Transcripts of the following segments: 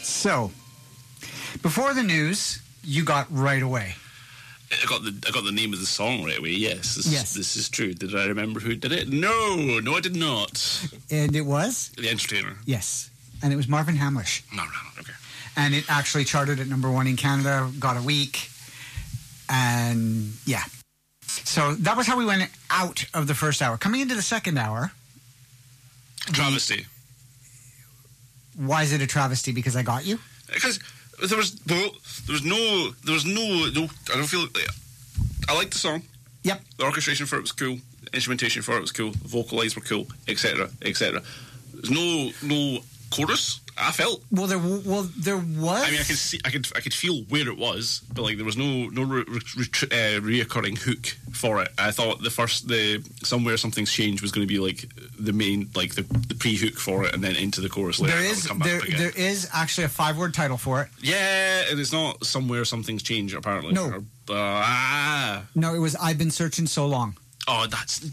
So, before the news, you got right away. I got the name of the song right away. Yes, Yes. This is true. Did I remember who did it? No, I did not. And it was? The Entertainer. Yes. And it was Marvin Hamlish. No, okay. And it actually charted at number 1 in Canada, got a week. And yeah. So that was how we went out of the first hour. Coming into the second hour. Travesty. Why is it a travesty? Because I got you? Because there was no. I don't feel. I liked the song. Yep. The orchestration for it was cool. The instrumentation for it was cool. The vocals were cool, etc., etc. There's no chorus. I felt. Well, there was. I mean, I could feel where it was, but like there was no reoccurring hook for it. I thought the somewhere something's changed was going to be like the main, like the pre-hook for it, and then into the chorus later. There is actually a 5-word title for it. Yeah, and it's not somewhere something's changed apparently. No. No, it was I've Been Searching So Long. Oh, that's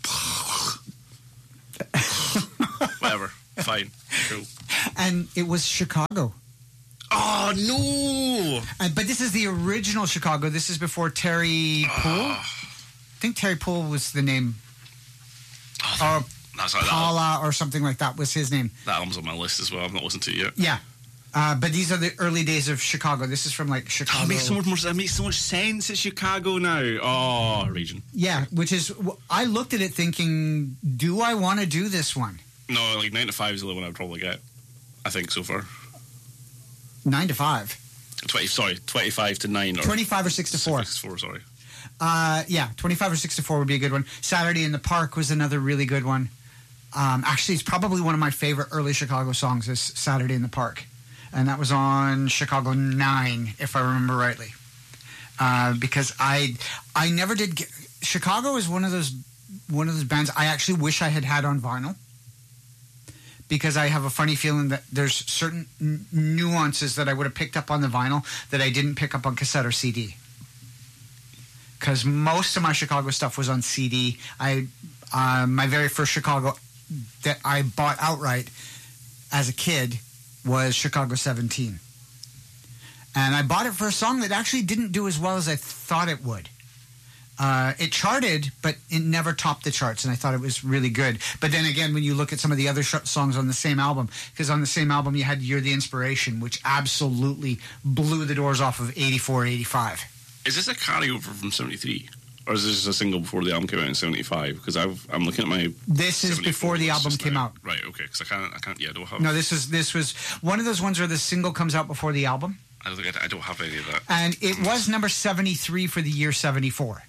whatever. Fine. Cool. And it was Chicago. Oh, no! But this is the original Chicago. This is before Terry Poole. I think Terry Poole was the name. Or Paula or something like that was his name. That album's on my list as well. I've not listened to it yet. Yeah. But these are the early days of Chicago. This is from like Chicago. It makes so much sense. It's Chicago now. Oh, region. Yeah, which is... I looked at it thinking, do I want to do this one? No, like 9 to 5 is the one I would probably get. I think so far. 9 to 5. 25 to 9. Or 25 or 6 to 4. 6 to 4, sorry. Yeah, 25 or 6 to 4 would be a good one. Saturday in the Park was another really good one. Actually, it's probably one of my favorite early Chicago songs is Saturday in the Park. And that was on Chicago 9, if I remember rightly. Because I never did get... Chicago is one of those bands I actually wish I had on vinyl. Because I have a funny feeling that there's certain nuances that I would have picked up on the vinyl that I didn't pick up on cassette or CD. Because most of my Chicago stuff was on CD. My very first Chicago that I bought outright as a kid was Chicago 17. And I bought it for a song that actually didn't do as well as I thought it would. It charted, but it never topped the charts, and I thought it was really good. But then again, when you look at some of the other songs on the same album, because on the same album you had You're the Inspiration, which absolutely blew the doors off of 84, 85. Is this a carryover from 73? Or is this just a single before the album came out in 75? Because I'm looking at my... This is before the album came out. Right, okay, because I can't, I don't have... No, this was one of those ones where the single comes out before the album. I don't have any of that. And it was number 73 for the year 74.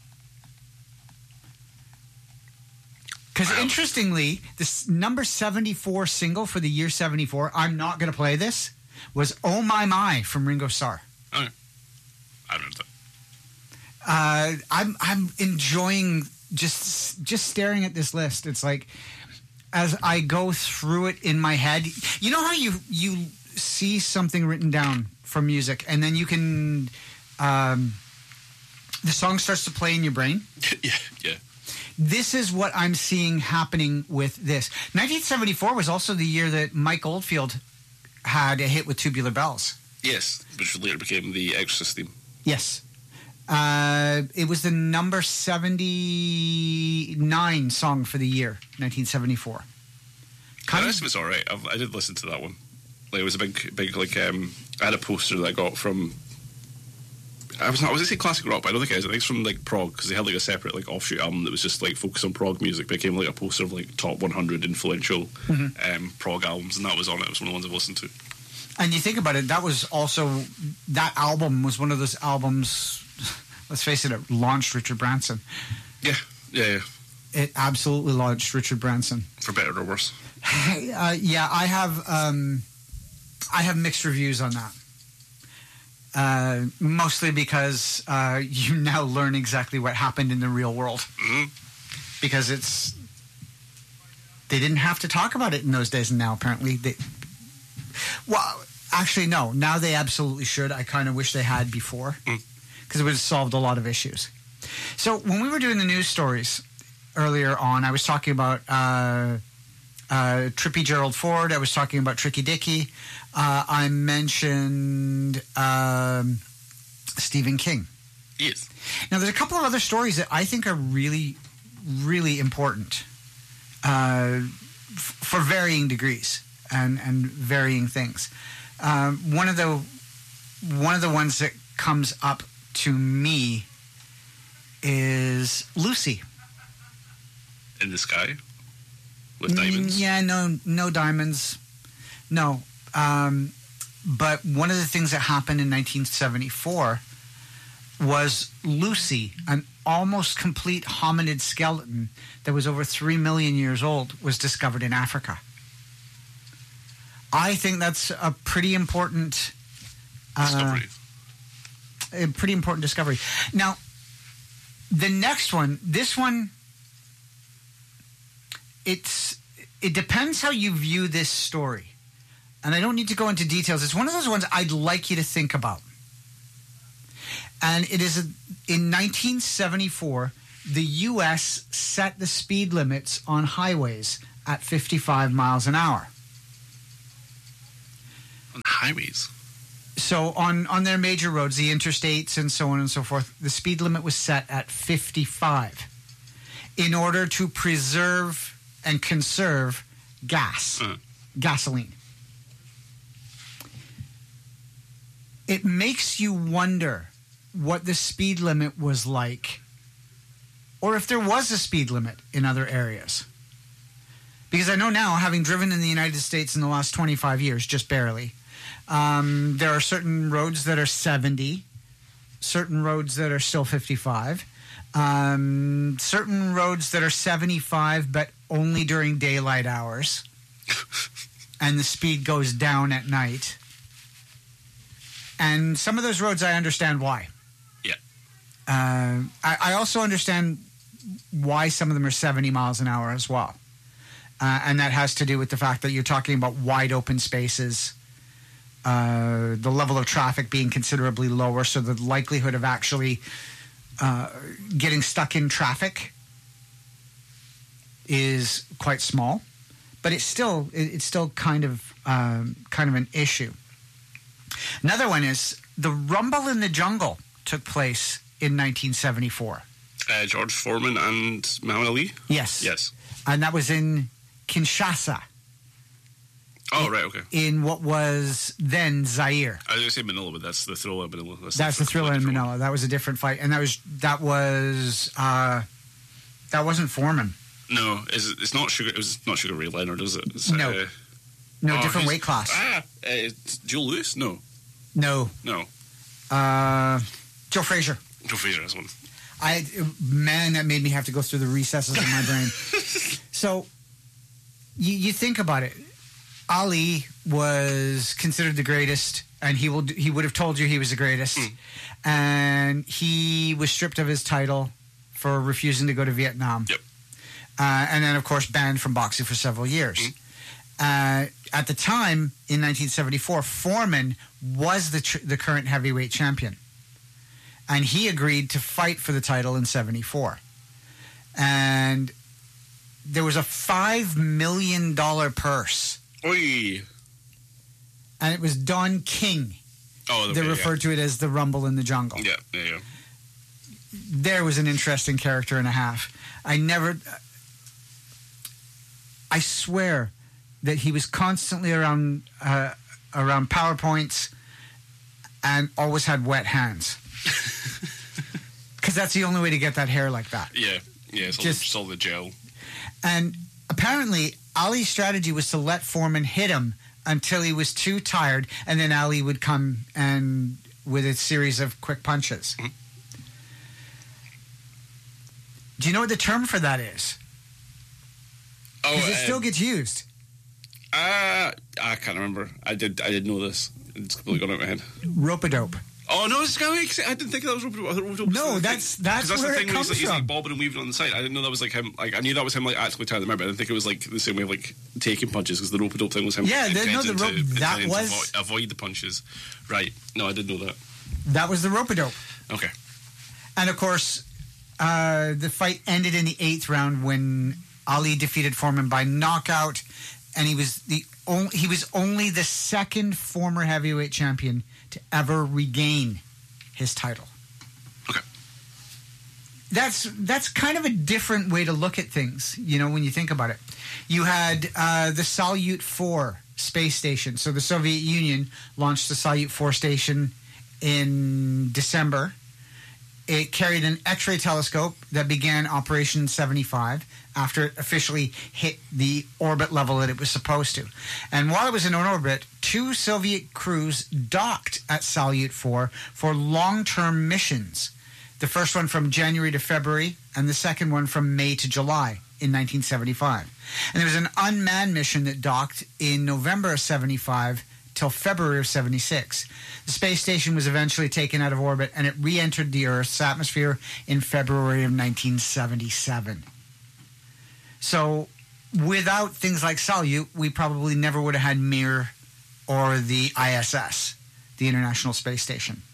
Because interestingly, this number 74 single for the year 74, I'm not going to play this, was Oh My My from Ringo Starr. Okay. I don't know that. I'm enjoying just staring at this list. It's like, as I go through it in my head, you know how you see something written down from music, and then you can, the song starts to play in your brain? Yeah. This is what I'm seeing happening with this. 1974 was also the year that Mike Oldfield had a hit with Tubular Bells. Yes, which later became the Exorcist theme. Yes. It was the number 79 song for the year, 1974. The rest of it's all right. I did listen to that one. Like, it was a big like, I had a poster that I got from... I was going to say classic rock, but I don't think it is. I think it's from like prog, because they had like a separate like offshoot album that was just like focused on prog music. But it became like a poster of like top 100 influential prog albums, and that was on it. It was one of the ones I've listened to. And you think about it, that was also, that album was one of those albums, let's face it, it launched Richard Branson. Yeah. It absolutely launched Richard Branson. For better or worse. Yeah, I have mixed reviews on that. Mostly because you now learn exactly what happened in the real world. Mm-hmm. Because they didn't have to talk about it in those days, and now apparently actually no, now they absolutely should. I kind of wish they had before, because it would have solved a lot of issues. So when we were doing the news stories earlier on, I was talking about Trippy Gerald Ford. I was talking about Tricky Dicky. I mentioned Stephen King. Yes. Now, there's a couple of other stories that I think are really, really important for varying degrees and varying things. One of the ones that comes up to me is Lucy. In the sky? With diamonds? Yeah, no diamonds. No. But one of the things that happened in 1974 was Lucy, an almost complete hominid skeleton that was over 3 million years old, was discovered in Africa. I think that's a pretty important discovery. A pretty important discovery. Now, the next one, this one, it depends how you view this story. And I don't need to go into details. It's one of those ones I'd like you to think about. And it is in 1974, the U.S. set the speed limits on highways at 55 miles an hour. On highways? So on their major roads, the interstates and so on and so forth, the speed limit was set at 55 in order to preserve and conserve gasoline. It makes you wonder what the speed limit was like, or if there was a speed limit in other areas. Because I know now, having driven in the United States in the last 25 years, just barely, there are certain roads that are 70, certain roads that are still 55, certain roads that are 75, but only during daylight hours, and the speed goes down at night. And some of those roads, I understand why. Yeah. I also understand why some of them are 70 miles an hour as well. And that has to do with the fact that you're talking about wide open spaces, the level of traffic being considerably lower, so the likelihood of actually getting stuck in traffic is quite small. But it's still kind of an issue. Another one is the Rumble in the Jungle took place in 1974. George Foreman and Muhammad Ali? Yes. Yes. And that was in Kinshasa. Oh, right, okay. In what was then Zaire. I was going to say Manila, but that's the Thriller in Manila. That's the Thriller in Manila. That was a different fight. And that wasn't Foreman. No, it's not Sugar. It was not Sugar Ray Leonard, is it? It's, no. Different weight class. Joe Louis? No. No. Joe Frazier. Joe Frazier, that's one. That made me have to go through the recesses of my brain. So, you think about it. Ali was considered the greatest, and he would have told you he was the greatest. And he was stripped of his title for refusing to go to Vietnam. Yep. And then, of course, banned from boxing for several years. At the time, in 1974, Foreman was the current heavyweight champion. And he agreed to fight for the title in 74. And there was a $5 million purse. Oy. And it was Don King. Oh, they referred to it as the Rumble in the Jungle. Yeah, there you go. There was an interesting character and a half. I swear that he was constantly around PowerPoints and always had wet hands. Because that's the only way to get that hair like that. Yeah, it's all the gel. And apparently, Ali's strategy was to let Foreman hit him until he was too tired, and then Ali would come and with a series of quick punches. Mm-hmm. Do you know what the term for that is? Because it still gets used. I can't remember. I did know this. It's completely gone out of my head. Rope-a-dope. Oh no, I didn't think that was rope-a-dope. No, that's where it comes from. He's like bobbing and weaving on the side. I didn't know that was like him. Like I knew that was him like actually tying them out, but I didn't think it was like the same way of like taking punches, because the rope-a-dope thing was him. Yeah, intending to avoid the punches. Right. No, I didn't know that. That was the rope-a-dope. Okay. And of course, the fight ended in the 8th round when Ali defeated Foreman by knockout, and he was only the second former heavyweight champion to ever regain his title. Okay. That's kind of a different way to look at things, when you think about it. You had the Salyut 4 space station. So the Soviet Union launched the Salyut 4 station in December. It carried an X-ray telescope that began operation in 1975 after it officially hit the orbit level that it was supposed to. And while it was in orbit, 2 Soviet crews docked at Salyut 4 for long-term missions. The first one from January to February, and the second one from May to July in 1975. And there was an unmanned mission that docked in November of 1975 till February of 1976. The space station was eventually taken out of orbit, and it re-entered the Earth's atmosphere in February of 1977. So without things like Salyut, we probably never would have had Mir or the ISS, the International Space Station.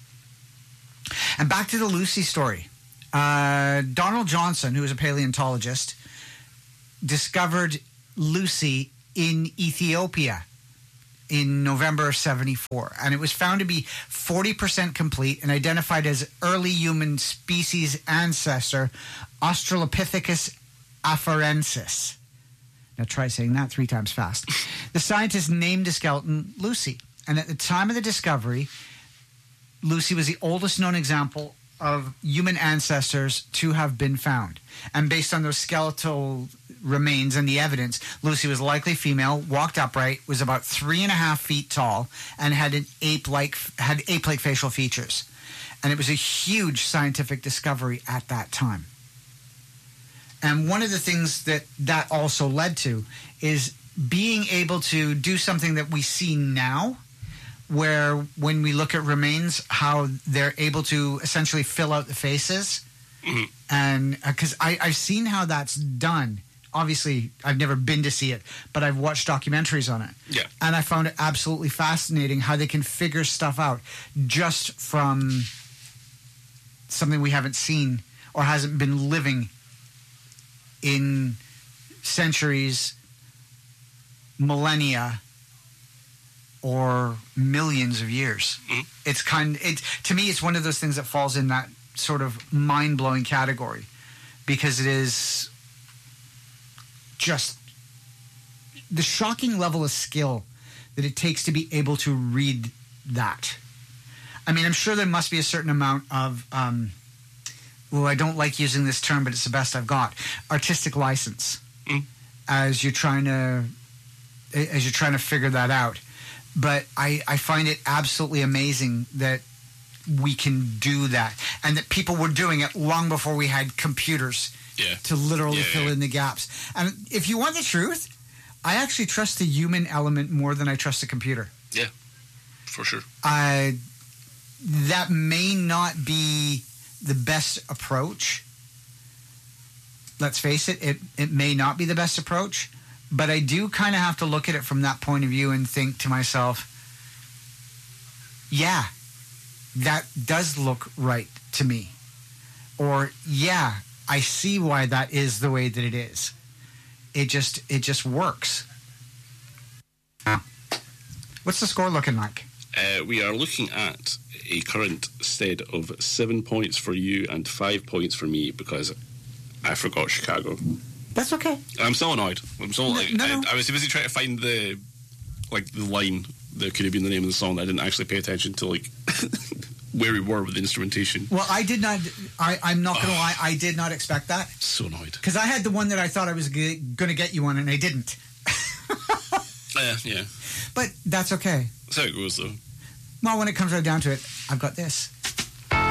And back to the Lucy story. Donald Johnson, who was a paleontologist, discovered Lucy in Ethiopia in November of 1974. And it was found to be 40% complete and identified as early human species ancestor Australopithecus afarensis. Now try saying that 3 times fast. The scientists named the skeleton Lucy. And at the time of the discovery, Lucy was the oldest known example of human ancestors to have been found. And based on those skeletal remains and the evidence, Lucy was likely female, walked upright, was about 3.5 feet tall, and had ape-like facial features. And it was a huge scientific discovery at that time. And one of the things that also led to is being able to do something that we see now, where when we look at remains, how they're able to essentially fill out the faces. Mm-hmm. And because I've seen how that's done. Obviously, I've never been to see it, but I've watched documentaries on it. Yeah. And I found it absolutely fascinating how they can figure stuff out just from something we haven't seen or hasn't been living in centuries, millennia, or millions of years. Mm-hmm. To me, it's one of those things that falls in that sort of mind-blowing category, because it is just the shocking level of skill that it takes to be able to read that. I mean, I'm sure there must be a certain amount of, I don't like using this term, but it's the best I've got, artistic license, as you're trying to figure that out. But I find it absolutely amazing that we can do that, and that people were doing it long before we had computers to literally fill in the gaps. And if you want the truth, I actually trust the human element more than I trust the computer. Yeah, for sure. That may not be the best approach. Let's face it, it may not be the best approach. But I do kind of have to look at it from that point of view and think to myself, yeah, that does look right to me. Or, yeah, I see why that is the way that it is. It just works. What's the score looking like? We are looking at a current stead of 7 points for you and 5 points for me, because I forgot Chicago. That's okay. I'm still annoyed. I'm still No. I was busy trying to find the line that could have been the name of the song. I didn't actually pay attention to where we were with the instrumentation. Well, I did not. I'm not going to lie. I did not expect that. So annoyed, because I had the one that I thought I was going to get you on, and I didn't. Yeah. But that's okay. That's how it goes, though. Well, when it comes right down to it, I've got this.